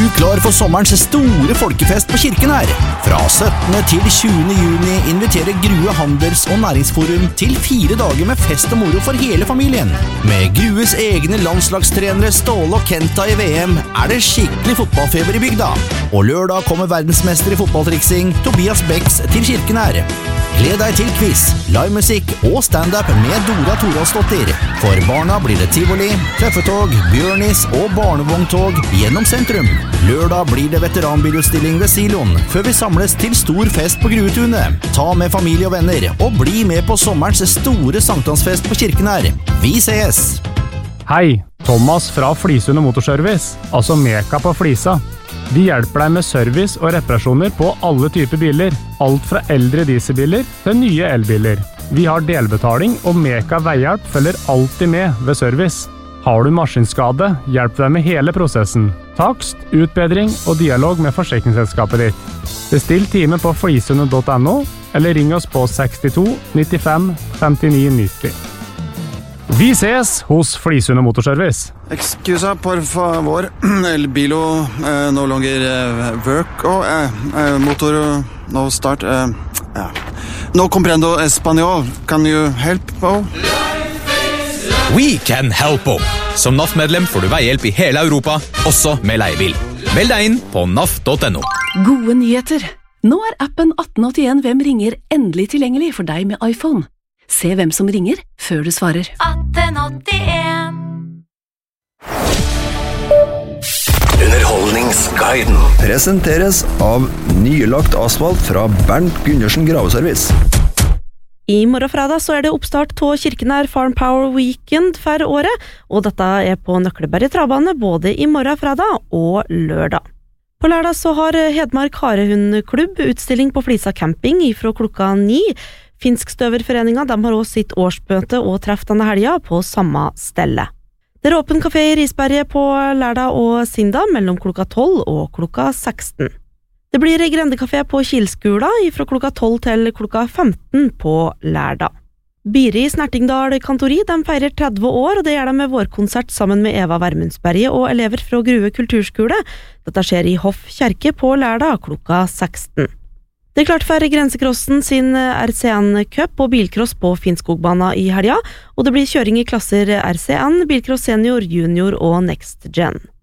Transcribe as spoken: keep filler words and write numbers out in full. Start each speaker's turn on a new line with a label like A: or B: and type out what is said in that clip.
A: klar for sommerens store folkefest på Kirkenær? Fra syttende til tjuende juni inviterer Grue Handels- og Næringsforum til fire dager med fest og moro for hele familien. Med Grues egne landslagstrenere Ståle og Kenta i V M er det skikkelig fotballfeber i bygda. Og lørdag kommer verdensmester i fotballtriksing Tobias Becks til Kirkenær. Gled deg til quiz, livemusikk og stand-up med Dora Toralsdottir. For barna blir det tivoli, treffetog, bjørnis og barnevogntog gjennom sentrum. Lørdag blir det veteranbilutstilling ved Siloen, før vi samles til stor fest på Gruetunet. Ta med familie og venner, og bli med på sommerens store sankthansfest på Kirkenær. Vi ses!
B: Hei, Thomas fra Flisund Motorservice, altså Meka på Flisa. Vi hjelper deg med service og reparasjoner på alle typer biler, alt fra eldre dieselbiler til nye elbiler. Vi har delbetaling, og Meka Veihjelp følger alltid med ved service. Har du maskinskade, hjelper deg med hele prosessen. Takst, utbedring og dialog med forsikringsselskapet ditt. Bestill time på flisundet punktum no, eller ring oss på sekstito nittifem femtini nitti. Vi ses hos Flisund Motorservice.
C: Excusa, por favor. El bilo eh, no longer eh, work. Oh, eh, eh, motor no start. Eh, ja. No comprendo español. Can you help? Oh?
D: We can help. Som N A F-medlem får du veihjelp i hele Europa, også med leiebil. Meld deg inn på N A F punktum no.
E: Gode nyheter! Nå er appen atten åttien Hvem ringer endelig tilgjengelig for deg med iPhone. Se hvem som ringer før du svarer.
F: atten åttien
G: Underholdningsguiden presenteres av nylagt asfalt fra Bernt Gundersen Graveservice.
H: I morgen fredag så er det oppstart til Kirkenær Farm Power Weekend for året, og dette er på Nøkleberg Travbane både i morgen fredag og lørdag. På lørdag så har Hedmark Harehundklubb utstilling på Flisa camping ifra klokka ni. Finskstøverforeninga de har også sitt årsmøte og treff denne helga på samme stelle. Det er åpen kafé i Risberget på lørdag og Sinda mellom klokka tolv og klokka seksten. Det blir grendekafé på Kilskula fra klokka tolv til klokka femten på lørdag. Biri Snertingdal kantori de feirer tretti år, og det gjør de med vårkonsert sammen med Eva Vermundsberget og elever fra Grue kulturskole. Dette skjer i Hoff kjerke på lørdag klokka seksten. Det er klart for Grensekrossen sin R C N Cup og bilcross på Finnskogbana i helga, og det blir kjøring i klasser R C N, bilcross senior, junior og next gen.